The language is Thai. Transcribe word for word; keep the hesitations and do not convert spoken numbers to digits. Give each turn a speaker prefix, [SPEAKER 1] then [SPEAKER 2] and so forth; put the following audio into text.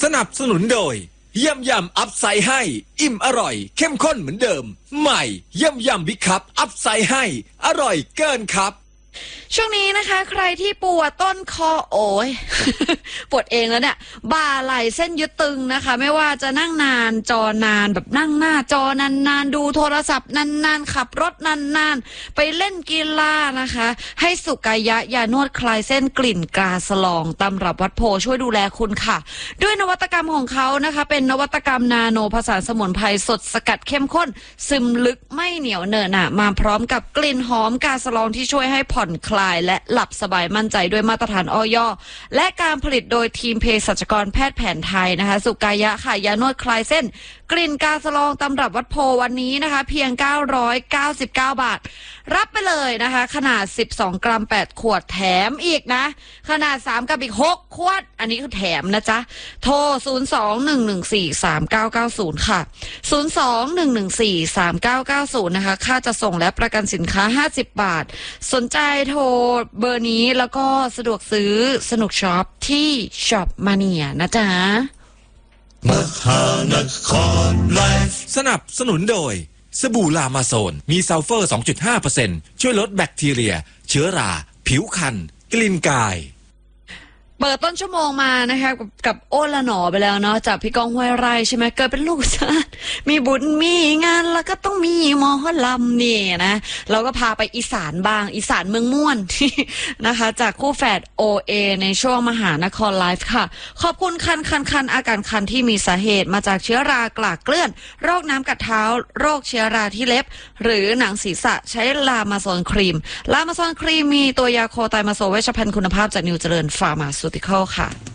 [SPEAKER 1] นับสนุนโดยยำยำอัพไซด์ให้อิ่มอร่อยเข้มข้นเหมือนเดิมใหม่ยำยำบิ๊กคัพอัพไซด์ให้อร่อยเกินครับ
[SPEAKER 2] ช่วงนี้นะคะใครที่ปวดต้นคอโอ้ย ปวดเองแล้วเนี่ยบ่าไหล่เส้นยึดตึงนะคะไม่ว่าจะนั่งนานจอนานแบบนั่งหน้าจอนานๆดูโทรศัพท์นานๆขับรถนานๆไปเล่นกีฬานะคะให้สุกายะยานวดคลายเส้นกลิ่นกาสลองตำรับวัดโพช่วยดูแลคุณค่ะด้วยนวัตกรรมของเขานะคะเป็นนวัตกรรมนาโนผสานสมุนไพรสดสกัดเข้มข้นซึมลึกไม่เหนียวเหนอะหนะมาพร้อมกับกลิ่นหอมกาสลองที่ช่วยให้ผ่อนคลายและหลับสบายมั่นใจด้วยมาตรฐานอย.และการผลิตโดยทีมเภสัชกรแพทย์แผนไทยนะคะสุกายะค่ะยานวดคลายเส้นกลิ่นกาสลองตำรับวัดโพวันนี้นะคะเพียงเก้าร้อยเก้าสิบเก้าบาทรับไปเลยนะคะขนาดสิบสองกรัมแปดขวดแถมอีกนะขนาดสามกับอีกหกขวดอันนี้คือแถมนะจ๊ะโทรศูนย์ สอง หนึ่ง หนึ่ง สี่ สาม เก้า เก้า ศูนย์ค่ะศูนย์ สอง หนึ่ง หนึ่ง สี่ สาม เก้า เก้า ศูนย์นะคะค่าจะส่งและประกันสินค้าห้าสิบบาทสนใจโทรเบอร์นี้แล้วก็สะดวกซื้อสนุกช็อปที่ช็อปมาเนียนะจ๊ะ
[SPEAKER 1] มหานครไลฟ์สนับสนุนโดยสบู่ลามาโซนมีซัลเฟอร์ สองจุดห้าเปอร์เซ็นต์ ช่วยลดแบคทีเรียเชื้อราผิวคันกลิ่นกาย
[SPEAKER 2] เปิดต้นชั่วโมงมานะคะกับกับโอละหนอไปแล้วเนาะจากพี่ก้องห้วยไร่ใช่ไหมเกิดเป็นลูกชาติมีบุญมีงานแล้วก็ต้องมีหมอลำนี่นะเราก็พาไปอีสานบ้างอีสานเมืองม่วนนะคะจากคู่แฝด โอ เอ ในช่วงมหานครไลฟ์ค่ะขอบคุณคันคันคันอาการคันที่มีสาเหตุมาจากเชื้อรากลากเกลื่อนโรคน้ำกัดเท้าโรคเชื้อราที่เล็บหรือหนังศีรษะใช้ลามาโซนครีมลามาโซนครีมมีตัวยาโคไตมาโซเวชภัณฑ์คุณภาพจากนิวเจริญฟาร์มาซูติคอลค่ะ